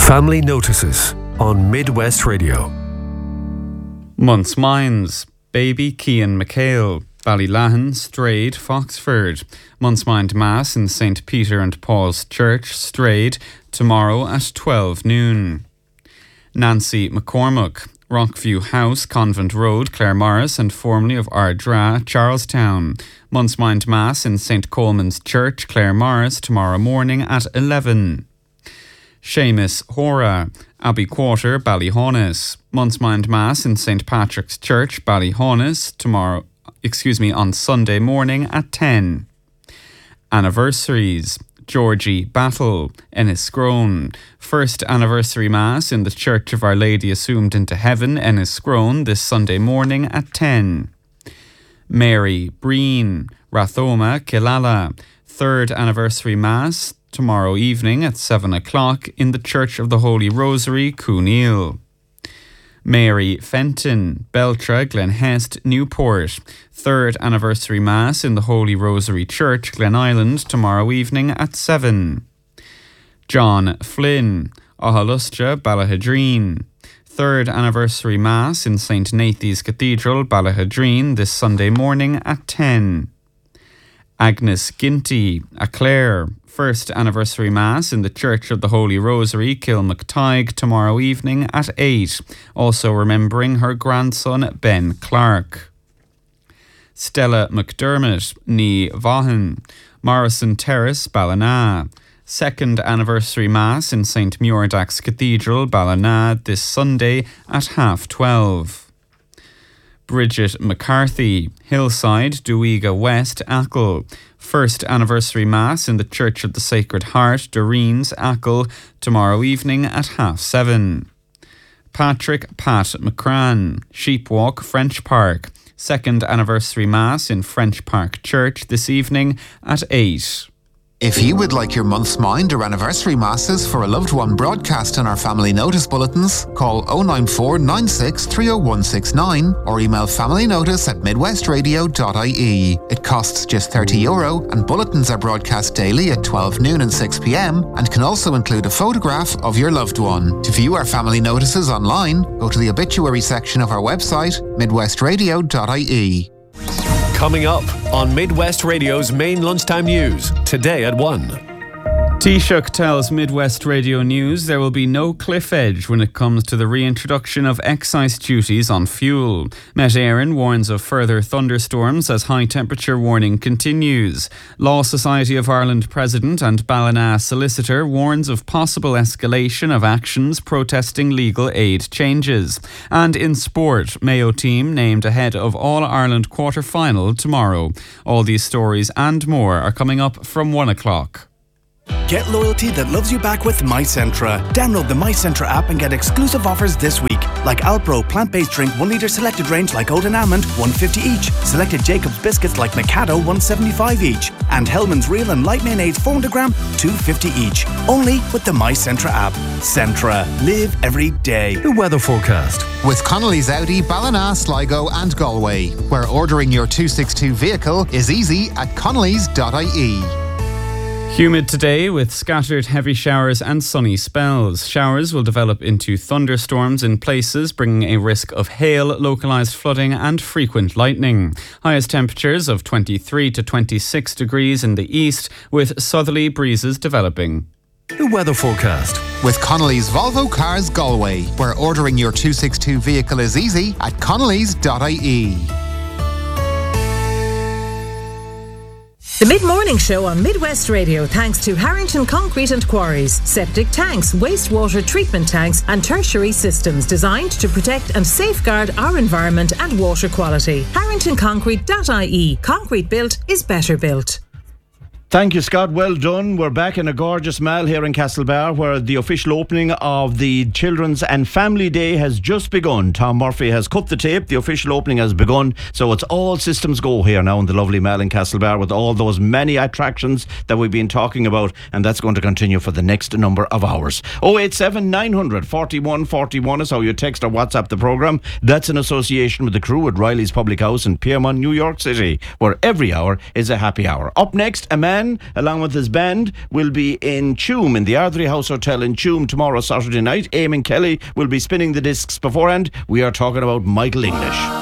Family Notices on Midwest Radio. Month's Minds, Baby Cian McHale, Ballylahan, Strayed, Foxford. Month's Mind Mass in St. Peter and Paul's Church, Strayed, tomorrow at 12 noon. Nancy McCormack, Rockview House, Convent Road, Claremorris, and formerly of Ardra, Charlestown. Month's Mind Mass in St. Coleman's Church, Claremorris, tomorrow morning at 11. Seamus Hora, Abbey Quarter, Ballyhaunis. Month's Mind Mass in St. Patrick's Church, Ballyhaunis, on Sunday morning at 10. Anniversaries. Georgie Battle, Enniscrone. First anniversary Mass in the Church of Our Lady Assumed into Heaven, Enniscrone, this Sunday morning at 10. Mary Breen, Rathoma, Killala. Third anniversary Mass tomorrow evening at 7 o'clock in the Church of the Holy Rosary, Cooneal. Mary Fenton, Beltra, Glenhest, Newport. Third anniversary Mass in the Holy Rosary Church, Glen Island, tomorrow evening at 7. John Flynn, Ahalustra, Ballahadreen. Third anniversary Mass in St. Nathy's Cathedral, Ballahadreen, this Sunday morning at 10. Agnes Ginty, Clare. First anniversary Mass in the Church of the Holy Rosary, Kilmactygue, tomorrow evening at 8. Also remembering her grandson, Ben Clark. Stella McDermott, Ní Vaughan, Morrison Terrace, Ballina. Second anniversary Mass in St. Muirdach's Cathedral, Ballina, this Sunday at 12:30. Bridget McCarthy, Hillside, Duiga West, Achill. First anniversary Mass in the Church of the Sacred Heart, Doreen's, Achill, tomorrow evening at 7:30. Patrick Pat McCran, Sheepwalk, French Park. Second anniversary Mass in French Park Church this evening at 8. If you would like your month's mind or anniversary masses for a loved one broadcast in our family notice bulletins, call 094 96 30169 or email familynotice@midwestradio.ie. It costs just €30 and bulletins are broadcast daily at 12 noon and 6 p.m. and can also include a photograph of your loved one. To view our family notices online, go to the obituary section of our website, midwestradio.ie. Coming up on Midwest Radio's main lunchtime news, today at 1. Taoiseach tells Midwest Radio News there will be no cliff edge when it comes to the reintroduction of excise duties on fuel. Met Éireann warns of further thunderstorms as high temperature warning continues. Law Society of Ireland President and Ballina solicitor warns of possible escalation of actions protesting legal aid changes. And in sport, Mayo team named ahead of All-Ireland quarter-final tomorrow. All these stories and more are coming up from 1 o'clock. Get loyalty that loves you back with MyCentra. Download the MyCentra app and get exclusive offers this week, like Alpro plant-based drink 1 litre selected range like Oat and Almond, $1.50 each. Selected Jacob's biscuits like Mikado, $1.75 each. And Hellman's Real and Light Mayonnaise 400 gram, $2.50 each. Only with the MyCentra app. Centra. Live every day. The weather forecast. With Connolly's Audi, Ballina, Sligo and Galway, where ordering your 262 vehicle is easy at connellys.ie. Humid today with scattered heavy showers and sunny spells. Showers will develop into thunderstorms in places, bringing a risk of hail, localised flooding and frequent lightning. Highest temperatures of 23 to 26 degrees in the east, with southerly breezes developing. The weather forecast. With Connolly's Volvo Cars Galway, where ordering your 262 vehicle is easy at connellys.ie. The Mid-Morning Show on Midwest Radio, thanks to Harrington Concrete and Quarries. Septic tanks, wastewater treatment tanks and tertiary systems designed to protect and safeguard our environment and water quality. HarringtonConcrete.ie. Concrete built is better built. Thank you, Scott. Well done. We're back in a gorgeous mall here in Castlebar, where the official opening of the Children's and Family Day has just begun. Tom Murphy has cut the tape. The official opening has begun. So it's all systems go here now in the lovely mall in Castlebar, with all those many attractions that we've been talking about. And that's going to continue for the next number of hours. 087 900 41 41 is how you text or WhatsApp the programme. That's in association with the crew at Riley's Public House in Piermont, New York City, where every hour is a happy hour. Up next, a man Chan, along with his band, will be in Tuam, in the Ardrey House Hotel in Tuam tomorrow, Saturday night. Eamon Kelly will be spinning the discs beforehand. We are talking about Michael English.